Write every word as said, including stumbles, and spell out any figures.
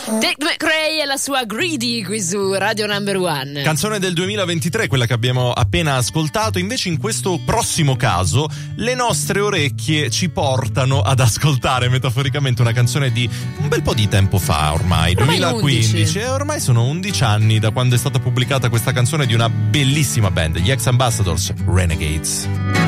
Dick McRae e la sua Greedy qui su Radio Number One. Canzone del duemilaventitré, quella che abbiamo appena ascoltato. Invece in questo prossimo caso le nostre orecchie ci portano ad ascoltare metaforicamente una canzone di un bel po' di tempo fa ormai, ormai duemilaquindici, undici. E ormai sono undici anni da quando è stata pubblicata questa canzone di una bellissima band, gli Ex Ambassadors, Renegades.